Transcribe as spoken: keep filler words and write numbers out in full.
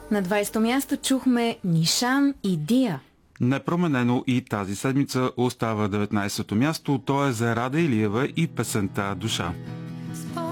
На двайсето място чухме Нишан и Дия. Непроменено и тази седмица остава деветнайсето място. То е за Рада Илиева и песента "Душа".